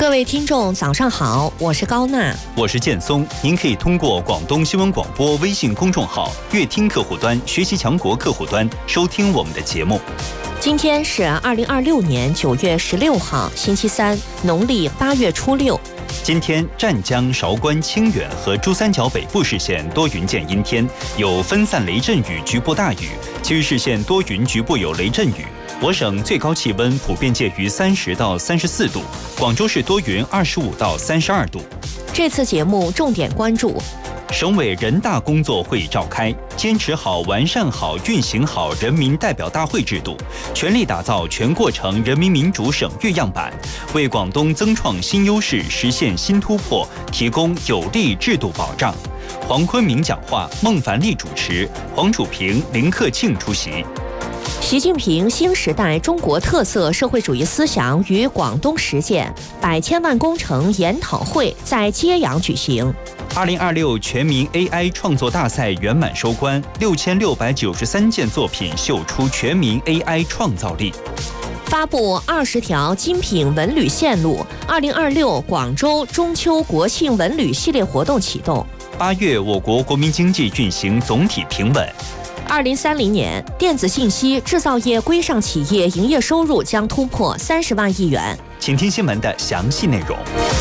各位听众，早上好，我是高娜， 我是建松。您可以通过广东新闻广播微信公众号、乐听客户端、学习强国客户端收听我们的节目。 今天是2026年9月16号，星期三，农历8月初6。 今天湛江、韶关、清远和珠三角北部市县多云见阴天，有分散雷阵雨，局部大雨；其余市县多云，局部有雷阵雨。我省最高气温普遍介于30到34度，广州市多云25到32度。 这次节目重点关注： 省委人大工作会议召开，坚持好、完善好、运行好人民代表大会制度，全力打造全过程人民民主省域样板，为广东增创新优势、实现新突破提供有力制度保障。黄坤明讲话，孟凡利主持，黄楚平、林克庆出席。 习近平新时代中国特色社会主义思想与广东实践100千万工程研讨会在揭阳举行。 2026全民 AI 创作大赛圆满收官，6693件作品秀出全民 AI 创造力。 发布20条精品文旅线路，2026广州中秋国庆文旅系列活动启动。 8月，我国国民经济运行总体平稳。 2030年，电子信息制造业规上企业营业收入将突破30万亿元。 请听新闻的详细内容。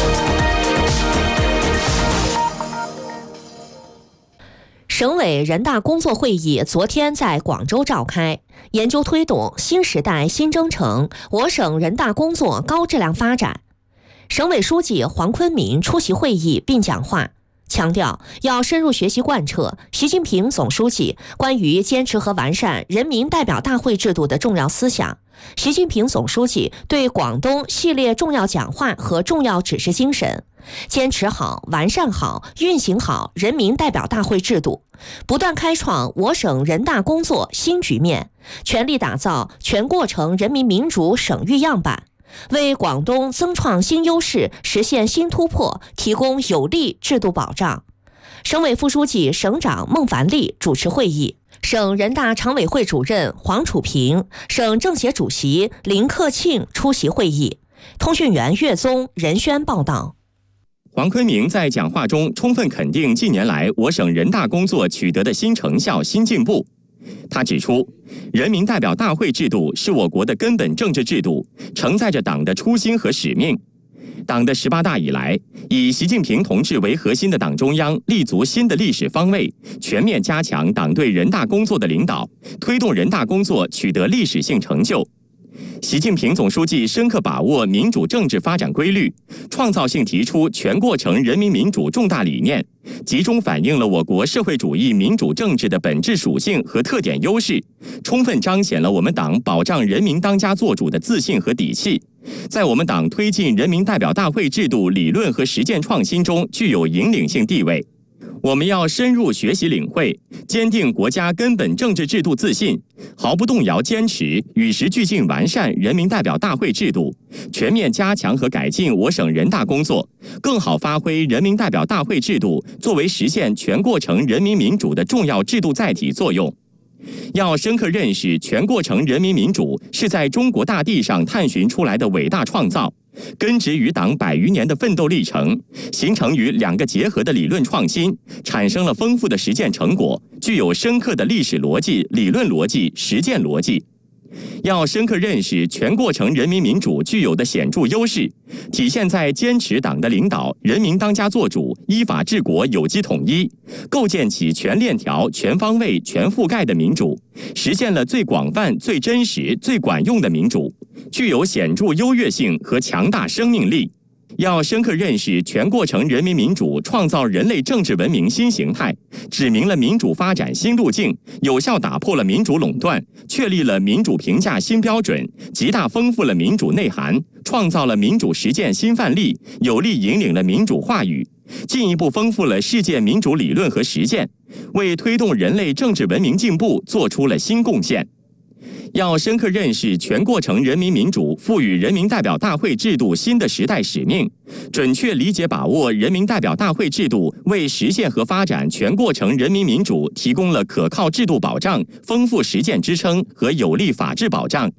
省委人大工作会议昨天在广州召开，研究推动新时代新征程我省人大工作高质量发展。省委书记黄坤明出席会议并讲话，强调要深入学习贯彻习近平总书记关于坚持和完善人民代表大会制度的重要思想，习近平总书记对广东系列重要讲话和重要指示精神，坚持好、完善好、运行好人民代表大会制度，不断开创我省人大工作新局面，全力打造全过程人民民主省域样板，为广东增创新优势、实现新突破提供有力制度保障。省委副书记、省长孟凡利主持会议，省人大常委会主任黄楚平、省政协主席林克庆出席会议。通讯员岳宗、任轩报道。 黄坤明在讲话中充分肯定近年来我省人大工作取得的新成效、新进步。他指出，人民代表大会制度是我国的根本政治制度，承载着党的初心和使命。党的18大以来，以习近平同志为核心的党中央立足新的历史方位，全面加强党对人大工作的领导，推动人大工作取得历史性成就。习近平总书记深刻把握民主政治发展规律，创造性提出全过程人民民主重大理念，集中反映了我国社会主义民主政治的本质属性和特点优势，充分彰显了我们党保障人民当家作主的自信和底气，在我们党推进人民代表大会制度理论和实践创新中具有引领性地位。我们要深入学习领会，坚定国家根本政治制度自信，毫不动摇坚持与时俱进完善人民代表大会制度，全面加强和改进我省人大工作，更好发挥人民代表大会制度作为实现全过程人民民主的重要制度载体作用。要深刻认识全过程人民民主是在中国大地上探寻出来的伟大创造，根植于党100余年的奋斗历程，形成于2个结合的理论创新，产生了丰富的实践成果，具有深刻的历史逻辑、理论逻辑、实践逻辑。要深刻认识全过程人民民主具有的显著优势，体现在坚持党的领导、人民当家作主、依法治国、有机统一，构建起全链条、全方位、全覆盖的民主，实现了最广泛、最真实、最管用的民主，具有显著优越性和强大生命力。要深刻认识全过程人民民主创造人类政治文明新形态，指明了民主发展新路径，有效打破了民主垄断，确立了民主评价新标准，极大丰富了民主内涵，创造了民主实践新范例，有力引领了民主话语，进一步丰富了世界民主理论和实践，为推动人类政治文明进步做出了新贡献。要深刻认识全过程人民民主赋予人民代表大会制度新的时代使命，准确理解把握人民代表大会制度为实现和发展全过程人民民主提供了可靠制度保障、丰富实践支撑和有力法治保障。